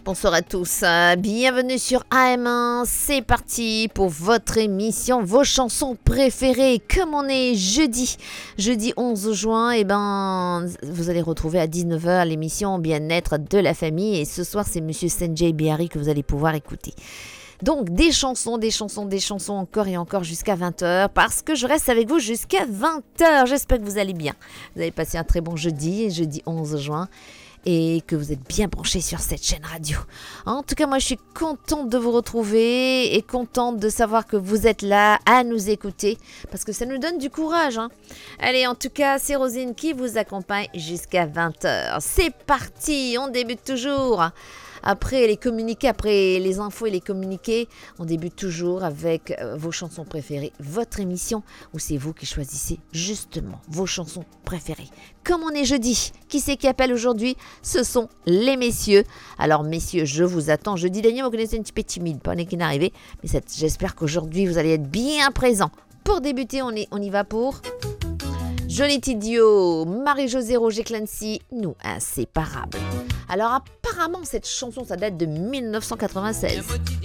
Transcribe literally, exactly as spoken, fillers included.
Bonsoir à tous, euh, bienvenue sur A M un, c'est parti pour votre émission, vos chansons préférées. Comme on est jeudi, jeudi onze juin, et ben vous allez retrouver à dix-neuf heures l'émission Bien-être de la famille. Et ce soir c'est Monsieur Sanjay Bihari que vous allez pouvoir écouter. Donc des chansons, des chansons, des chansons encore et encore jusqu'à vingt heures, parce que je reste avec vous jusqu'à vingt heures. J'espère que vous allez bien, vous avez passé un très bon jeudi, jeudi onze juin. Et que vous êtes bien branchés sur cette chaîne radio. En tout cas, moi, je suis contente de vous retrouver et contente de savoir que vous êtes là à nous écouter parce que ça nous donne du courage. Hein. Allez, en tout cas, c'est Rosine qui vous accompagne jusqu'à vingt heures. C'est parti, on débute toujours. Après les communiqués, après les infos et les communiqués, on débute toujours avec euh, vos chansons préférées, votre émission où c'est vous qui choisissez justement vos chansons préférées. Comme on est jeudi, qui c'est qui appelle aujourd'hui? Ce sont les messieurs. Alors messieurs, je vous attends. Jeudi dernier, vous connaissez un petit peu timide, pas qui n'est arrivé, mais c'est, j'espère qu'aujourd'hui vous allez être bien présents. Pour débuter, on, est, on y va pour... Johnny Tidio, Marie-Josée Roger Clancy, nous inséparables. Alors apparemment cette chanson ça date de mille neuf cent quatre-vingt-seize.